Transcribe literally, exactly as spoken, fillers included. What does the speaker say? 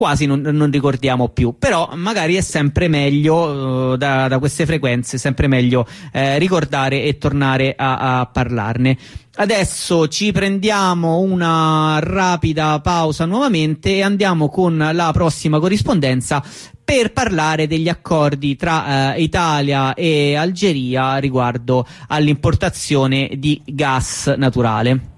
quasi non, non ricordiamo più, però magari è sempre meglio uh, da, da queste frequenze, sempre meglio eh, ricordare e tornare a, a parlarne. Adesso ci prendiamo una rapida pausa nuovamente e andiamo con la prossima corrispondenza per parlare degli accordi tra eh, Italia e Algeria riguardo all'importazione di gas naturale.